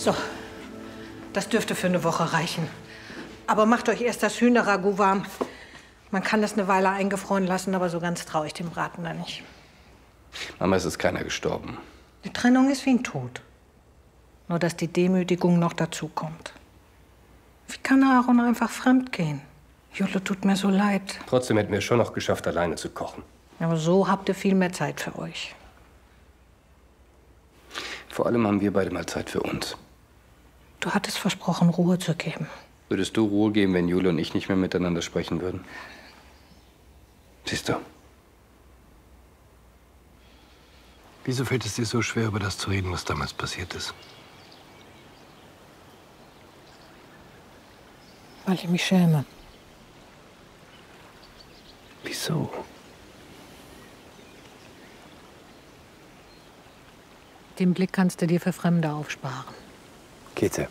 So, das dürfte für eine Woche reichen. Aber macht euch erst das Hühnerragout warm. Man kann das eine Weile eingefroren lassen, aber so ganz traue ich dem Braten da nicht. Mama, es ist keiner gestorben. Die Trennung ist wie ein Tod. Nur, dass die Demütigung noch dazukommt. Wie kann Aaron einfach fremd gehen? Jule, tut mir so leid. Trotzdem hätten wir es schon noch geschafft, alleine zu kochen. Aber so habt ihr viel mehr Zeit für euch. Vor allem haben wir beide mal Zeit für uns. Du hattest versprochen, Ruhe zu geben. Würdest du Ruhe geben, wenn Jule und ich nicht mehr miteinander sprechen würden? Siehst du? Wieso fällt es dir so schwer, über das zu reden, was damals passiert ist? Weil ich mich schäme. Wieso? Den Blick kannst du dir für Fremde aufsparen. Käthe.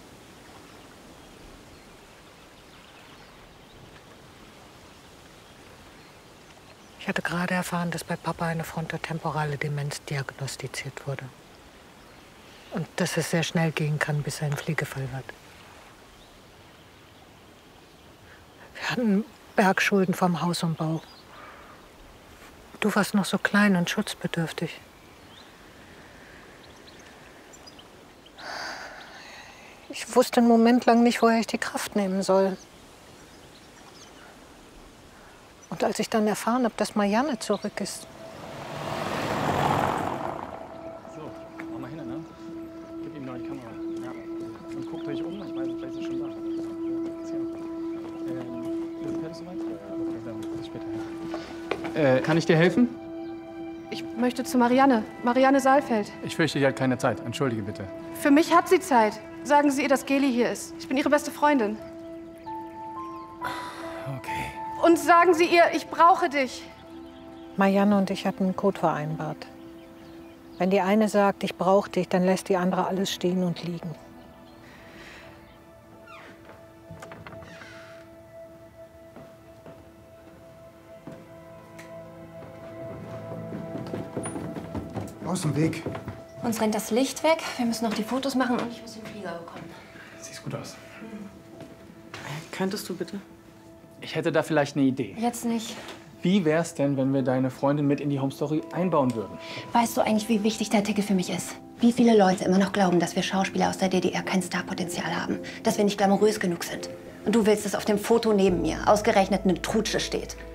Ich hatte gerade erfahren, dass bei Papa eine frontotemporale Demenz diagnostiziert wurde. Und dass es sehr schnell gehen kann, bis er ein Pflegefall wird. Wir hatten Bergschulden vom Haus und Bau. Du warst noch so klein und schutzbedürftig. Ich wusste einen Moment lang nicht, woher ich die Kraft nehmen soll. Und als ich dann erfahren habe, dass Marianne zurück ist. So, mach mal hin, ne? Gib ihm neue Kamera. Ja. Und guckt euch um, ich weiß, vielleicht ist schon da. Fährst du weit? Okay, dann bis später. Kann ich dir helfen? Ich möchte zu Marianne. Marianne Saalfeld. Ich fürchte, die hat keine Zeit. Entschuldige bitte. Für mich hat sie Zeit. Sagen Sie ihr, dass Geli hier ist. Ich bin ihre beste Freundin. Okay. Und sagen Sie ihr, ich brauche dich. Marianne und ich hatten einen Code vereinbart. Wenn die eine sagt, ich brauche dich, dann lässt die andere alles stehen und liegen. Aus dem Weg. Uns rennt das Licht weg, wir müssen noch die Fotos machen und ich muss den Flieger bekommen. Siehst gut aus. Könntest du bitte? Ich hätte da vielleicht eine Idee. Jetzt nicht. Wie wär's denn, wenn wir deine Freundin mit in die Home Story einbauen würden? Weißt du eigentlich, wie wichtig der Ticket für mich ist? Wie viele Leute immer noch glauben, dass wir Schauspieler aus der DDR kein Starpotenzial haben, dass wir nicht glamourös genug sind. Und du willst, dass auf dem Foto neben mir ausgerechnet eine Trutsche steht.